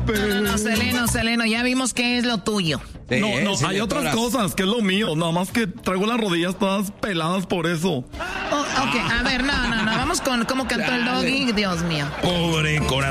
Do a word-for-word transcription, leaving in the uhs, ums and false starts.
golpe. No, no, no, Seleno, Seleno, ya vimos qué es lo tuyo. Sí, no, no, sí, hay otras todas. cosas que es lo mío. Nada más que traigo las rodillas todas peladas por eso. Oh, ok, a ver, no, no, no. Vamos con cómo cantó el Doggy. Dios mío. Pobre corazón.